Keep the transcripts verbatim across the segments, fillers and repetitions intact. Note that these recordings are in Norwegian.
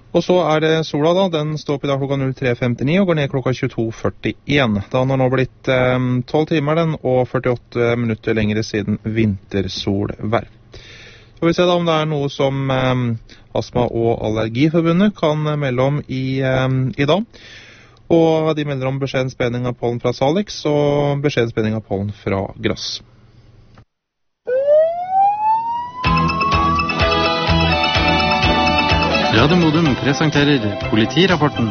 Og så er det sola da, den står på i dag klokka null tre femtini og går ned klokka tjueto førtien. Da har nå blitt eh, tolv timer den og førtiåtte minutter lengre siden vintersolvær. Så får vi se da om det er noe som eh, Astma- og Allergiforbundet kan melde om i, eh, i dag. Og de melder om beskjeden spredning av pollen fra Salix og beskjeden spredning av pollen fra Grass. Radio Modum presenterer politirapporten.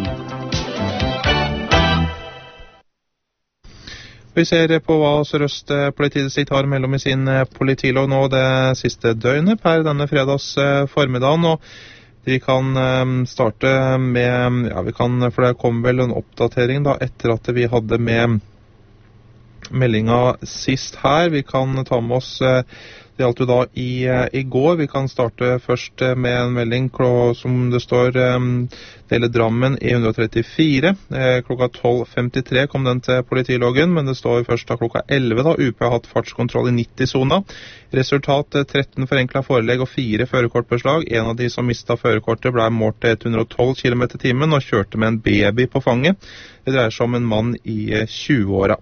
Vi ser på hva Sør-Øst politidistrikt har mellom i sin politilog nå det siste døgnet per denne fredags formiddagen, og vi kan starte med, ja vi kan, for det kom vel en oppdatering da etter at vi hadde med meldinga sist her. Vi kan ta med oss, det gjaldt jo da i, i går, vi kan starte først med en melding som det står Dele Drammen E ett hundre trettifire. Klokka tolv femtitre kom den til politiloggen, men det står først da klokka elleve da. U P har hatt fartskontroll i nitti-sona. Resultat tretten forenklet forelegg og fire førerkortbeslag. En av de som mistet førerkortet ble målt til ett hundre tolv kilometer i timen og kjørte med en baby på fanget. Det dreier seg om en mann i tjue-åra.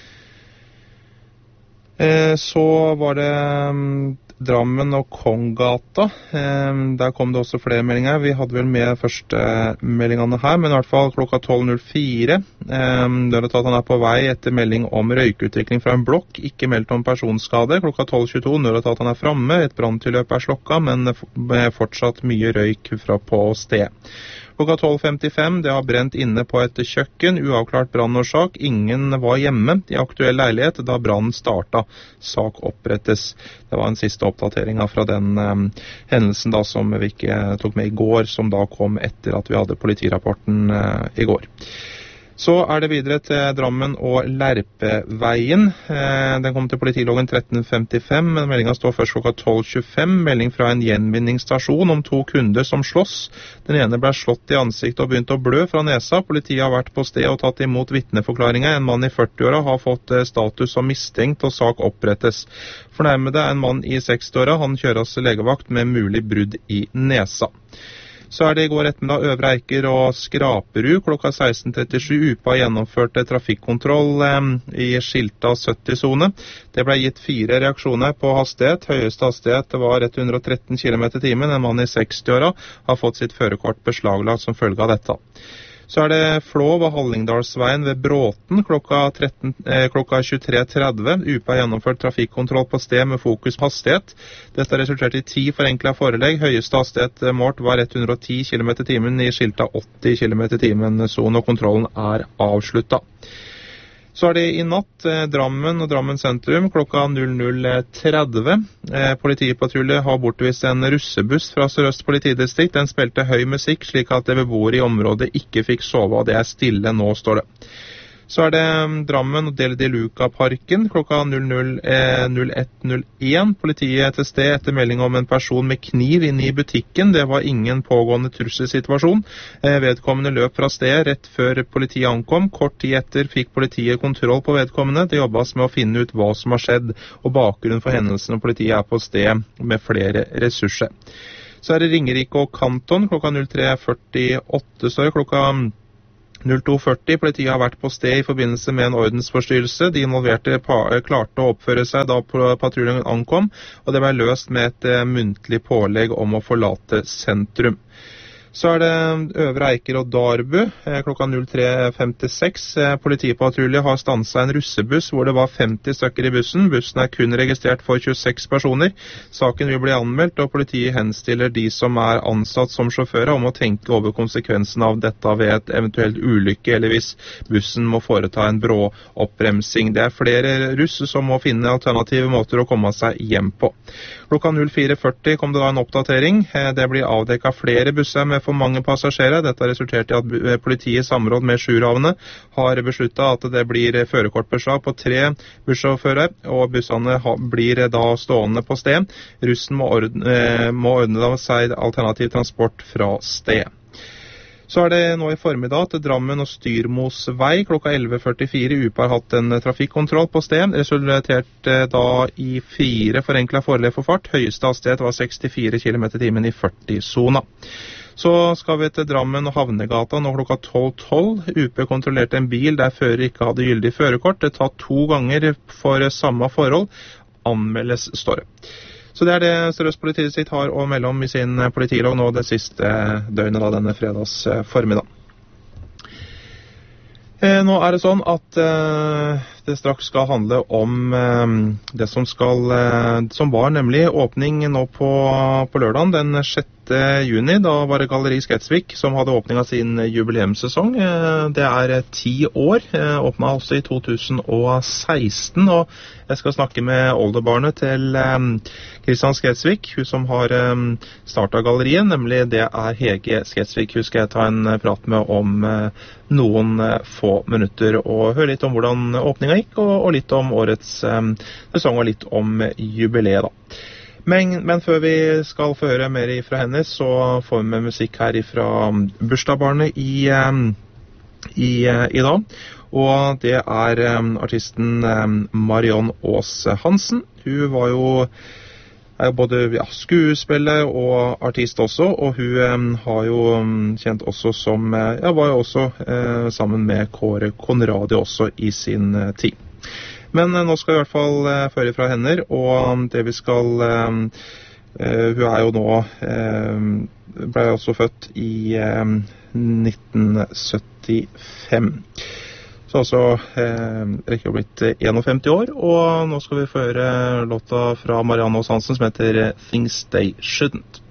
Så var det Drammen og Konggata. Der kom det også flere meldinger. Vi hadde vel med første meldingene her, men i hvert fall klokka tolv null fire. Nødetaten er på vei etter melding om røykutvikling fra en blokk, ikke meldt om personskade. Klokka tolv tjueto, nødetaten er fremme, et branntilløp er slokka, men fortsatt mye røyk fra på sted. Klokka tolv femtifem, det har brent inne på et kjøkken, uavklart brannårsak, ingen var hjemme i aktuell leilighet da brannen startet. Sak opprettes. Det var en siste oppdatering fra den um, hendelsen da som vi ikke tok med i går, som da kom etter at vi hadde politirapporten uh, i går. Så er det videre til Drammen og Lerpeveien. Eh, den kom til politiloggen tretten femtifem, men meldingen står først klokka tolv tjuefem. Melding fra en gjenvinningsstasjon om to kunder som slåss. Den ene ble slått i ansiktet og begynte å blø fra nesa. Politiet har vært på sted og tatt imot vitneforklaringer. En mann i førti-åra har fått status som mistenkt og sak opprettes. Fornærmede er en mann i seksti-åra. Han kjøres legevakt med mulig brudd i nesa. Så er det i går ettermiddag Øvre Eiker og Skraperud klokka seksten trettisju. U P A gjennomførte trafikkontroll eh, i skilta sytti-sone. Det ble gitt fire reaksjoner på hastighet. Høyeste hastighet var ett hundre tretten kilometer i timen. En mann i seksti-åra har fått sitt førerkort beslaglagt som følge av dette. Så er det Flå ved Hallingdalsveien ved Bråten klokka, tretten, eh, klokka tjuetre tretti. U P A har gjennomført trafikkontroll på sted med fokus på hastighet. Dette resulterte i ti forenklet forelegg. Høyeste hastighet målt var ett hundre ti kilometer i timen i skilta åtti kilometer i timen zone, og kontrollen er avsluttet. Så er det i natt eh, Drammen og Drammen sentrum klokka null null tretti. Eh, politipatrulje har bortvist en russebuss fra Sør-Øst politidistrikt. Den spilte høy musikk slik at beboere i området ikke fikk sove, og det er stille nå, står det. Så er det Drammen og Del de Luca-parken klokka null null ett null én. Politiet til sted etter melding om en person med kniv inne i butikken. Det var ingen pågående trusselsituasjon. Vedkommende løp fra stedet rett før politiet ankom. Kort tid etter fikk politiet kontroll på vedkommende. Det jobbes med å finne ut hva som har skjedd, og bakgrunnen for hendelsen, og politiet er på sted med flere ressurser. Så er det Ringerike og Kanton klokka null tre førtiåtte, så er det klokka null to førti. Politiet har vært på sted i forbindelse med en ordensforstyrrelse. De involverte klarte å oppføre seg da patruljen ankom, og det ble løst med et muntlig pålegg om å forlate sentrum. Så er det Øvre Eiker og Darbu klokka null tre femtiseks. Politipatrulje har stanset en russebuss hvor det var femti stykker i bussen. Bussen er kun registrert for tjueseks personer. Saken vil bli anmeldt, og politiet henstiller de som er ansatt som sjåfører om å tenke over konsekvensen av dette ved et eventuelt ulykke, eller hvis bussen må foreta en brå oppbremsing. Det er flere russ som må finne alternative måter å komme seg hjem på. Klokka null fire førti kom det da en oppdatering. Det blir avdekket flere busser med for mange passasjerer. Dette har resultert i at politiet i samråd med Sjurhavne har besluttet at det blir førerkortbeslag på tre bussjåfører, og bussene blir da stående på sted. Russen må ordne, må ordne seg alternativ transport fra sted. Så er det nå i formiddag til Drammen og Styrmos vei klokka elleve førtifire. U P har hatt en trafikkontroll på sted, resulterte da i fire forenklet forelev for fart. Høyeste hastighet var sekstifire kilometer i timen i førti-sona. Så skal vi til Drammen og Havnegata nå klokka tolv tolv. U P kontrollerte en bil der fører ikke hadde gyldig førerkort. Det tar to ganger for samme forhold. Anmeldes, står det. Så det er det Sør-Øst politidistrikt har å melde om i sin politilog nå det siste døgnet da denne fredags formiddag. Eh, nå er det sånn at eh, det straks skal handle om eh, det som skal, eh, som var nemlig åpning nå på, på lørdagen den sjette juni. Da var det Galleri Skedsvik som hadde åpning av sin jubileumssesong. Eh, det er ti år, eh, åpnet også i to tusen og seksten, og jeg skal snakke med oldebarnet til eh, Kristian Skedsvik, hun som har eh, startet galleriet, nemlig det er Hege Skedsvik. Hun skal jeg ta en prat med om eh, noen eh, få minutter og høre litt om hvordan åpningen gikk, og, og litt om årets eh, sesong og litt om jubileet da. Men, men før vi skal få høre mer fra henne, så får vi med musikk her fra bursdagsbarnet i, i, i dag. Og det er artisten Marion Aas Hansen. Hun var jo, er jo både ja, skuespiller og artist også, og hun har jo kjent også som, ja, var jo også eh, sammen med Kåre Conradi også i sin eh, tid. Men nå skal vi i hvert fall uh, føre fra henne, og det vi skal, uh, uh, hun er jo nå, uh, ble også født i uh, nitten syttifem. Så altså uh, rekker hun blitt femtién år, og nå skal vi få høre låta fra Marianne Aas Hansen som heter Things They Shouldn't.